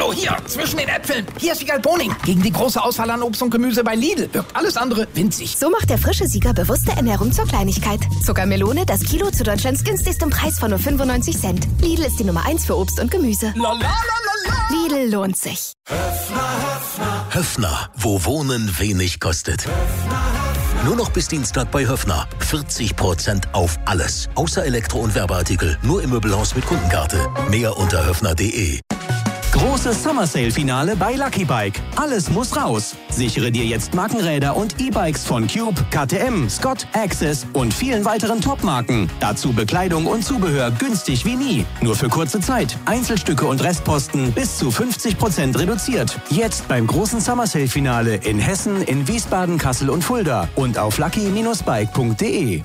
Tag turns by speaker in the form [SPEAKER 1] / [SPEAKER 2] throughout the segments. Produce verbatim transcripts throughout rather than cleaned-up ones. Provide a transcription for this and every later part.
[SPEAKER 1] Oh, hier, zwischen den Äpfeln. Hier ist Wiegald Boning. Gegen die große Auswahl an Obst und Gemüse bei Lidl wirkt alles andere winzig.
[SPEAKER 2] So macht der frische Sieger bewusste Ernährung zur Kleinigkeit. Zuckermelone, das Kilo zu Deutschlands günstigstem Preis von nur fünfundneunzig Cent. Lidl ist die Nummer eins für Obst und Gemüse.
[SPEAKER 1] La, la, la, la, la.
[SPEAKER 2] Lidl lohnt sich.
[SPEAKER 3] Höffner, wo Wohnen wenig kostet. Nur noch bis Dienstag bei Höffner. vierzig Prozent auf alles. Außer Elektro- und Werbeartikel. Nur im Möbelhaus mit Kundenkarte. Mehr unter höffner punkt de.
[SPEAKER 4] Großes Summer Sale Finale bei Lucky Bike. Alles muss raus. Sichere dir jetzt Markenräder und E-Bikes von Cube, K T M, Scott, Access und vielen weiteren Top-Marken. Dazu Bekleidung und Zubehör günstig wie nie. Nur für kurze Zeit. Einzelstücke und Restposten bis zu fünfzig Prozent reduziert. Jetzt beim großen Summer Sale Finale in Hessen, in Wiesbaden, Kassel und Fulda und auf lucky Bindestrich bike punkt de.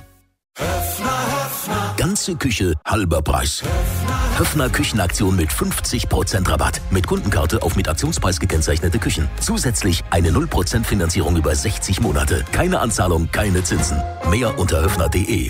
[SPEAKER 3] Ganze Küche, halber Preis. Höffner Küchenaktion mit fünfzig Prozent Rabatt. Mit Kundenkarte auf mit Aktionspreis gekennzeichnete Küchen. Zusätzlich eine null Prozent Finanzierung über sechzig Monate. Keine Anzahlung, keine Zinsen. Mehr unter höffner punkt de.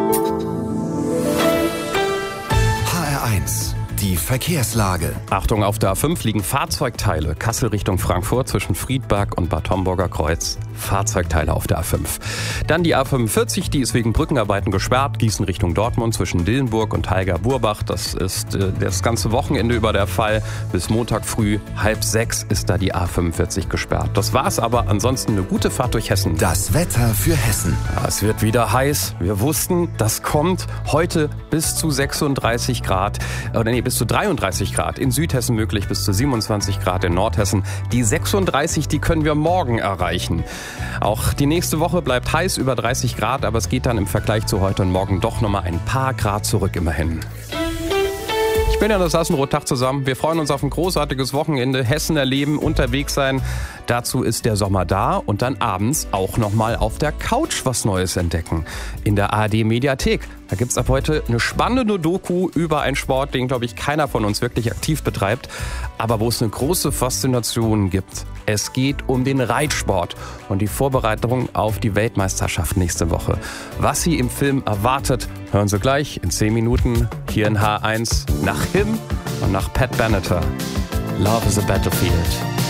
[SPEAKER 5] H R eins. Die Verkehrslage.
[SPEAKER 6] Achtung, auf der A fünf liegen Fahrzeugteile. Kassel Richtung Frankfurt zwischen Friedberg und Bad Homburger Kreuz. Fahrzeugteile auf der A fünf. Dann die A fünfundvierzig, die ist wegen Brückenarbeiten gesperrt. Gießen Richtung Dortmund zwischen Dillenburg und Haiger-Burbach. Das ist äh, das ganze Wochenende über der Fall. Bis Montag früh halb sechs ist da die A fünfundvierzig gesperrt. Das war's aber. Ansonsten eine gute Fahrt durch Hessen.
[SPEAKER 5] Das Wetter für Hessen.
[SPEAKER 6] Ja, es wird wieder heiß. Wir wussten, das kommt heute bis zu sechsunddreißig Grad. Oder nee, bis zu dreiunddreißig Grad. In Südhessen möglich bis zu siebenundzwanzig Grad in Nordhessen. Die sechsunddreißig, die können wir morgen erreichen. Auch die nächste Woche bleibt heiß, über dreißig Grad, aber es geht dann im Vergleich zu heute und morgen doch nochmal ein paar Grad zurück immerhin. Ich bin ja das Sassenroth-Tag zusammen. Wir freuen uns auf ein großartiges Wochenende. Hessen erleben, unterwegs sein. Dazu ist der Sommer da und dann abends auch nochmal auf der Couch was Neues entdecken. In der A R D-Mediathek. Da gibt's ab heute eine spannende Doku über einen Sport, den, glaube ich, keiner von uns wirklich aktiv betreibt, aber wo es eine große Faszination gibt. Es geht um den Reitsport und die Vorbereitung auf die Weltmeisterschaft nächste Woche. Was Sie im Film erwartet, hören Sie gleich in zehn Minuten hier in H eins nach Him und nach Pat Benatar. Love is a Battlefield.